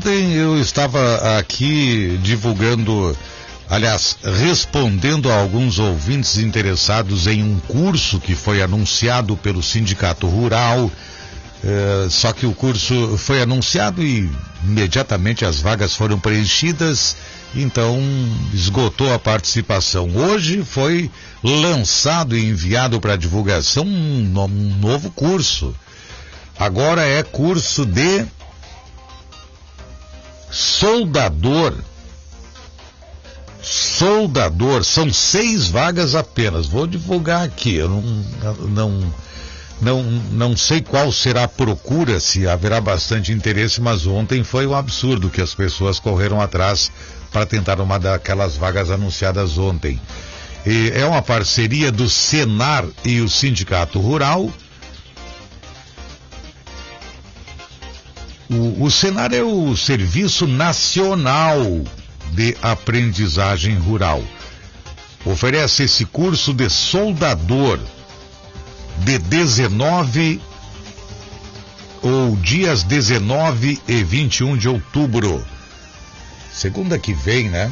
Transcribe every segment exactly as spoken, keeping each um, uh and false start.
ontem eu estava aqui divulgando, aliás, respondendo a alguns ouvintes interessados em um curso que foi anunciado pelo Sindicato Rural, eh, só que o curso foi anunciado e imediatamente as vagas foram preenchidas, então esgotou a participação. Hoje foi lançado e enviado para divulgação um, um novo curso. Agora é curso de soldador. Soldador, são seis vagas apenas. Vou divulgar aqui. Eu não, não, não, não sei qual será a procura, se haverá bastante interesse, mas ontem foi um absurdo que as pessoas correram atrás para tentar uma daquelas vagas anunciadas ontem. E é uma parceria do Senar e o Sindicato Rural. O, o Senar é o Serviço Nacional de Aprendizagem Rural. Oferece esse curso de soldador de dezenove ou dias dezenove e vinte e um de outubro. Segunda que vem, né?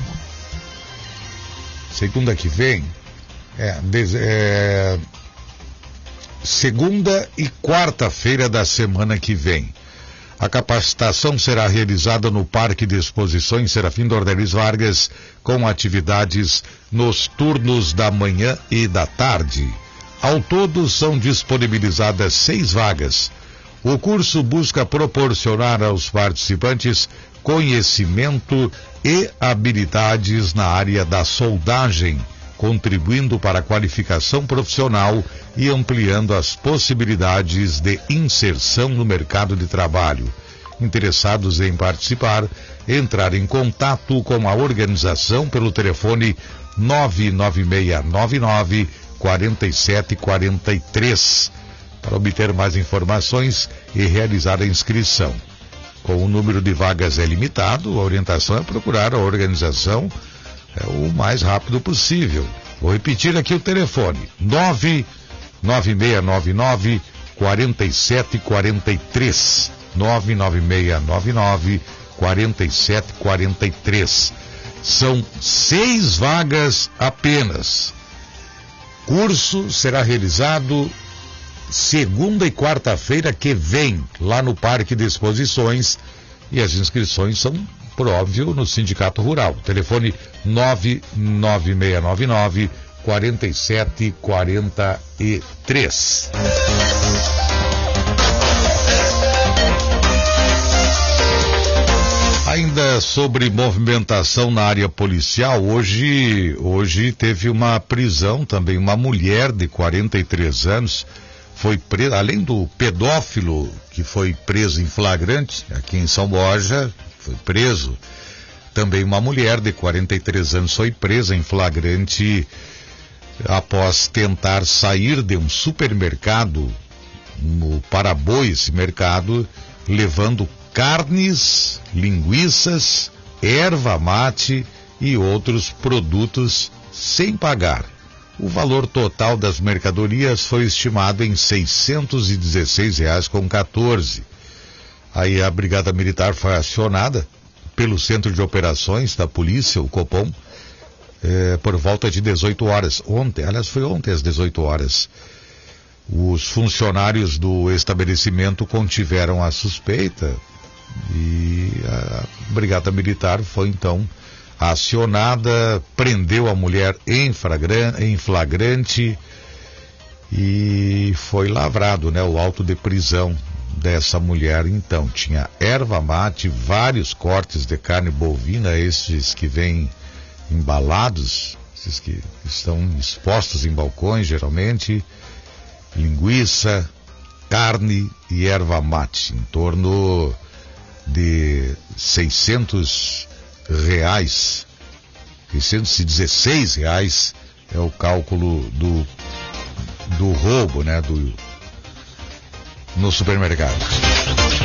Segunda que vem. É, de, é segunda e quarta-feira da semana que vem. A capacitação será realizada no Parque de Exposições Serafim Dornelles Vargas, com atividades nos turnos da manhã e da tarde. Ao todo, são disponibilizadas seis vagas. O curso busca proporcionar aos participantes conhecimento e habilidades na área da soldagem, contribuindo para a qualificação profissional e ampliando as possibilidades de inserção no mercado de trabalho. Interessados em participar, entrar em contato com a organização pelo telefone nove nove seis nove nove quatro sete quatro três para obter mais informações e realizar a inscrição. Como o número de vagas é limitado, a orientação é procurar a organização é, o mais rápido possível. Vou repetir aqui o telefone: nove nove seis nove nove quatro sete quatro três. nove nove seis nove nove quatro sete quatro três. São seis vagas apenas. Curso será realizado segunda e quarta-feira que vem, lá no Parque de Exposições, e as inscrições são, por óbvio, no Sindicato Rural. Telefone nove nove seis nove nove quatro sete quatro três. Ainda sobre movimentação na área policial, hoje, hoje teve uma prisão também, uma mulher de quarenta e três anos, foi presa, além do pedófilo que foi preso em flagrante, aqui em São Borja, foi preso, também uma mulher de quarenta e três anos foi presa em flagrante após tentar sair de um supermercado, no Paraboi, esse mercado, levando carnes, linguiças, erva mate e outros produtos sem pagar. O valor total das mercadorias foi estimado em seiscentos e dezesseis reais com quatorze. Aí a Brigada Militar foi acionada pelo Centro de Operações da Polícia, o Copom, eh, por volta de dezoito horas. Ontem, aliás, foi ontem às dezoito horas. Os funcionários do estabelecimento contiveram a suspeita e a Brigada Militar foi então acionada, prendeu a mulher em flagrante, em flagrante e foi lavrado, né, o auto de prisão dessa mulher. Então tinha erva mate, vários cortes de carne bovina, esses que vêm embalados, esses que estão expostos em balcões geralmente, linguiça, carne e erva mate, em torno de seiscentos reais, seiscentos e dezesseis reais é o cálculo do, do roubo, né, do, no supermercado.